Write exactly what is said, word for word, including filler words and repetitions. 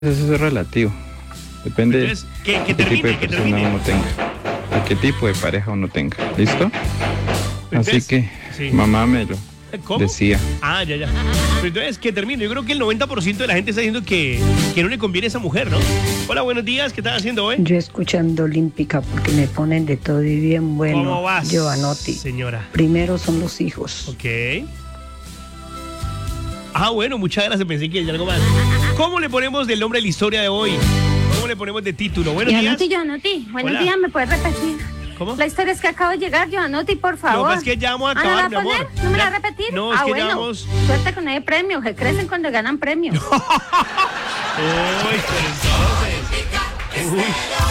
Eso es relativo. Depende Entonces, que, que de qué termine, tipo de que persona termine. uno tenga, de qué tipo de pareja uno tenga. ¿Listo? Entonces, Así que sí. mamá me lo ¿Cómo? decía. Ah, ya, ya. Pero entonces, que termine. Yo creo que el noventa por ciento de la gente está diciendo que, que no le conviene a esa mujer, ¿no? Hola, buenos días. ¿Qué estás haciendo hoy? Yo escuchando Olímpica porque me ponen de todo y bien bueno. ¿Cómo vas, Giovanotti. señora? Primero son los hijos. Ok. Ah, bueno, muchas gracias. Pensé que había algo más. ¿Cómo le ponemos del nombre de la historia de hoy? ¿Cómo le ponemos de título? Buenos días. Giovanotti, Giovanotti, buenos Hola. días, ¿me puedes repetir? ¿Cómo? La historia es que acabo de llegar, Giovanotti, por No, favor. pues es que ya vamos a Ah, ¿no acabar, la mi va a poner? amor. ¿No me Ya- la va a repetir? No, es ah, que ya bueno. vamos. Suerte con ese premio, que crecen cuando ganan premios. Uy, pero entonces. Uy.